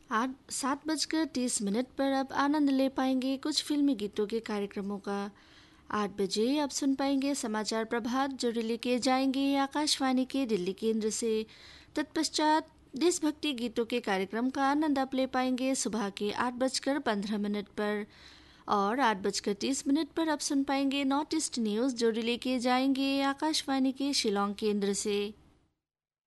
7:30 पर अब आनंद ले पाएंगे कुछ फिल्मी गीतों के कार्यक्रमों का। 8 बजे अब सुन पाएंगे समाचार प्रभात जो रिले किए जाएंगे आकाशवाणी के दिल्ली केंद्र से। तत्पश्चात देशभक्ति गीतों के कार्यक्रम का आनंद आप ले पाएंगे सुबह के 8:15 पर। और 8:30 पर अब सुन पाएंगे नॉर्थ ईस्ट न्यूज़ जो रिले किए जाएंगे आकाशवाणी के शिलोंग केंद्र से।